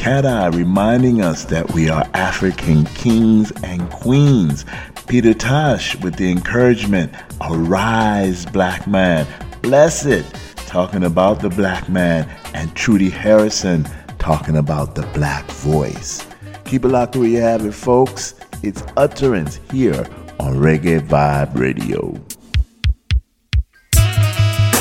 Cat-Eye reminding us that we are African kings and queens. Peter Tosh with the encouragement, arise, black man. Blessed, talking about the black man. And Trudy Harrison talking about the black voice. Keep it locked where you have it, folks. It's Utterance here on Reggae Vibe Radio.